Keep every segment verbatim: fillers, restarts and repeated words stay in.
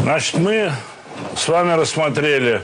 Значит, мы с вами рассмотрели,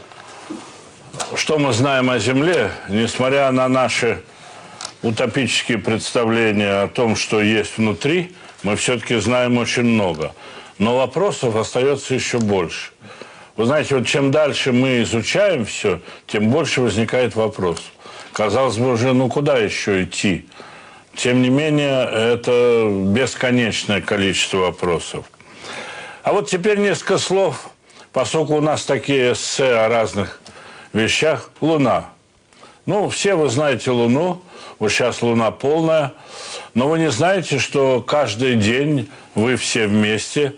что мы знаем о Земле, несмотря на наши утопические представления о том, что есть внутри, мы все-таки знаем очень много. Но вопросов остается еще больше. Вы знаете, вот чем дальше мы изучаем все, тем больше возникает вопросов. Казалось бы, уже ну куда еще идти? Тем не менее, это бесконечное количество вопросов. А вот теперь несколько слов, поскольку у нас такие эссе о разных вещах. Луна. Ну, все вы знаете Луну, вот сейчас Луна полная, но вы не знаете, что каждый день вы все вместе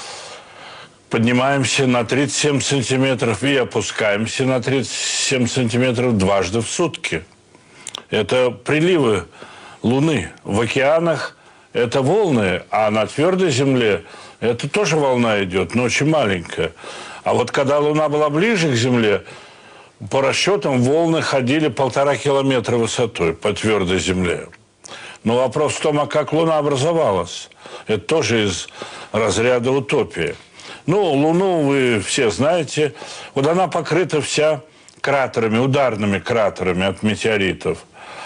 поднимаемся на тридцать семь сантиметров и опускаемся на тридцать семь сантиметров дважды в сутки. Это приливы Луны. В океанах это волны, а на твердой Земле это тоже волна идет, но очень маленькая. А вот когда Луна была ближе к Земле, по расчетам волны ходили полтора километра высотой по твердой Земле. Но вопрос в том, а как Луна образовалась? Это тоже из разряда утопии. Ну, Луну вы все знаете. Вот она покрыта вся кратерами, ударными кратерами от метеоритов.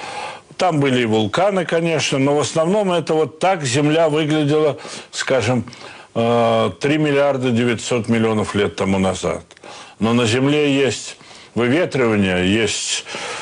Там были и вулканы, конечно, но в основном это вот так Земля выглядела, скажем, три миллиарда девятьсот миллионов лет тому назад. Но на Земле есть выветривание, есть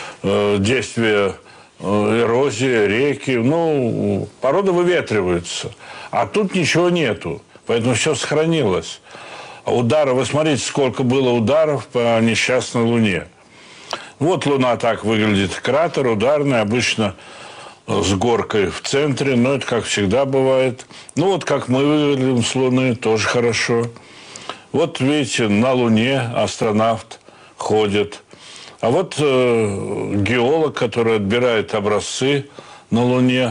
действие эрозии, реки. Ну, порода выветривается. А тут ничего нету. Поэтому все сохранилось. А удары, вы смотрите, сколько было ударов по несчастной Луне. Вот Луна так выглядит. Кратер ударный, обычно с горкой в центре, но это как всегда бывает. Ну вот как мы выглядим с Луны, тоже хорошо. Вот видите, на Луне астронавт ходит. А вот э, геолог, который отбирает образцы на Луне.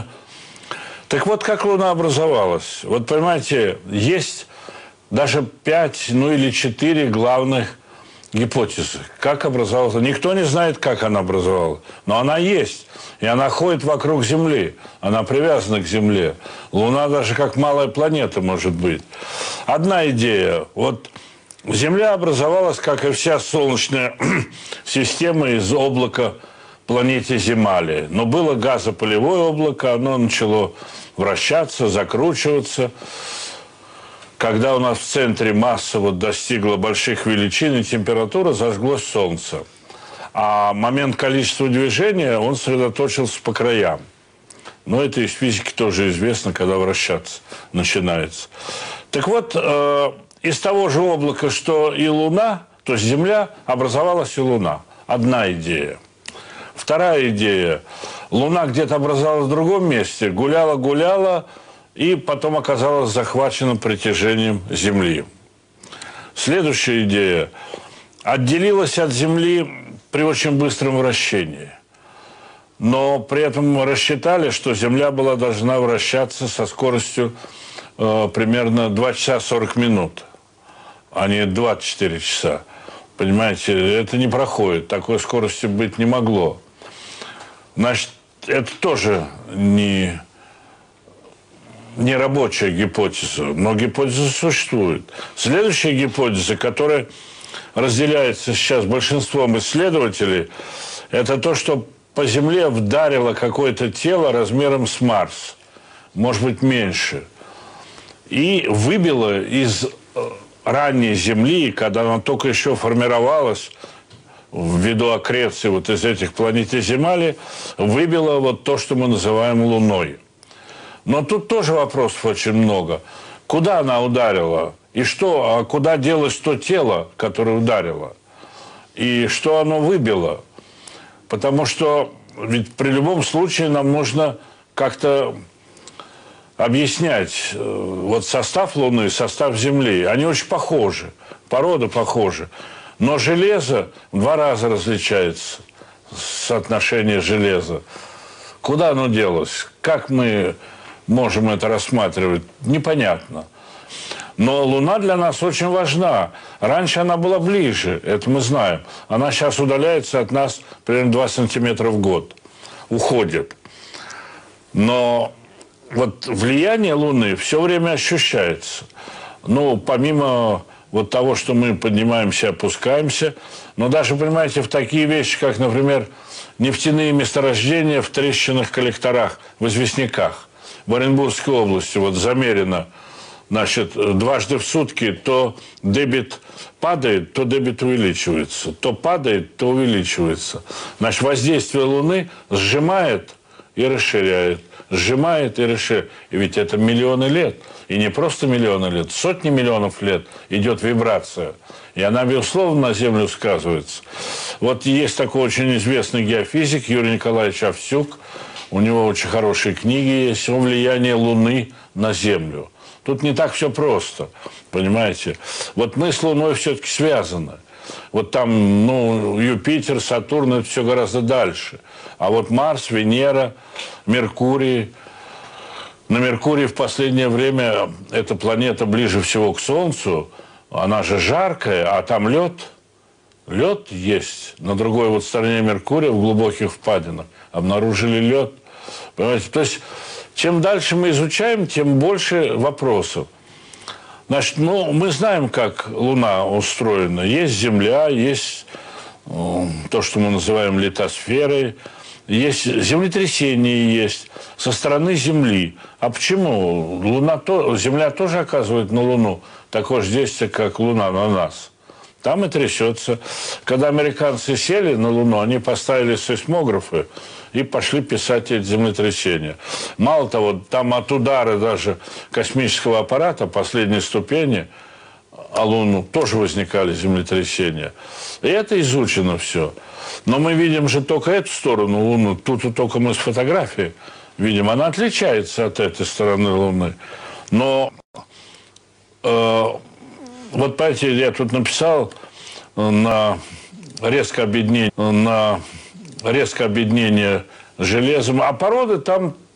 Так вот, как Луна образовалась? Вот понимаете, есть даже пять, ну или четыре главных гипотезы. Как образовалась? Никто не знает, как она образовалась. Но она есть. И она ходит вокруг Земли. Она привязана к Земле. Луна даже как малая планета может быть. Одна идея. Вот Земля образовалась, как и вся Солнечная система, из облака планеты Земали. Но было газопылевое облако, оно начало вращаться, закручиваться. Когда у нас в центре масса вот достигла больших величин, и температура, зажглось Солнце. А момент количества движения, он сосредоточился по краям. Но это из физики тоже известно, когда вращаться начинается. Так вот, э, из того же облака, что и Луна, то есть Земля, образовалась и Луна. Одна идея. Вторая идея. Луна где-то образовалась в другом месте, гуляла-гуляла, и потом оказалась захвачена притяжением Земли. Следующая идея. Отделилась от Земли при очень быстром вращении. Но при этом рассчитали, что Земля была должна вращаться со скоростью э, примерно два часа сорок минут, а не двадцать четыре часа. Понимаете, это не проходит. Такой скорости быть не могло. Значит, это тоже не... не рабочая гипотеза, но гипотеза существует. Следующая гипотеза, которая разделяется сейчас большинством исследователей, это то, что по Земле вдарило какое-то тело размером с Марс, может быть, меньше, и выбило из ранней Земли, когда она только еще формировалась, ввиду аккреции вот из этих планетиземалий, выбило вот то, что мы называем Луной. Но тут тоже вопросов очень много. Куда она ударила? И что, а куда делось то тело, которое ударило? И что оно выбило? Потому что ведь при любом случае нам нужно как-то объяснять вот состав Луны, состав Земли. Они очень похожи, порода похожа. Но железо в два раза различается, соотношение железа. Куда оно делось? Как мы можем это рассматривать? Непонятно. Но Луна для нас очень важна. Раньше она была ближе, это мы знаем. Она сейчас удаляется от нас примерно два сантиметра в год. Уходит. Но вот влияние Луны все время ощущается. Ну, помимо вот того, что мы поднимаемся, опускаемся, но даже, понимаете, в такие вещи, как, например, нефтяные месторождения в трещинных коллекторах, в известняках, в Оренбургской области, вот замерено, значит, дважды в сутки, то дебит падает, то дебит увеличивается, то падает, то увеличивается. Значит, воздействие Луны сжимает и расширяет, сжимает и расширяет. И ведь это миллионы лет. И не просто миллионы лет, сотни миллионов лет идет вибрация. И она, безусловно, на Землю сказывается. Вот есть такой очень известный геофизик Юрий Николаевич Овсюк. У него очень хорошие книги есть о влиянии Луны на Землю. Тут не так все просто, понимаете. Вот мы с Луной все-таки связаны. Вот там, ну, Юпитер, Сатурн, это все гораздо дальше. А вот Марс, Венера, Меркурий. На Меркурии в последнее время эта планета ближе всего к Солнцу. Она же жаркая, а там лед. Лед есть. На другой вот стороне Меркурия, в глубоких впадинах, обнаружили лед. Понимаете? То есть, чем дальше мы изучаем, тем больше вопросов. Значит, ну, мы знаем, как Луна устроена. Есть Земля, есть э, то, что мы называем литосферой, есть землетрясения, есть со стороны Земли. А почему? Луна то, Земля тоже оказывает на Луну такое же действие, как Луна на нас. Там и трясется. Когда американцы сели на Луну, они поставили сейсмографы и пошли писать эти землетрясения. Мало того, там от удара даже космического аппарата последней ступени о Луну тоже возникали землетрясения. И это изучено все. Но мы видим же только эту сторону Луны. Тут и только мы с фотографии видим. Она отличается от этой стороны Луны. Но э, вот, понимаете, я тут написал на резкое объединение, на резкое объединение железом. А породы там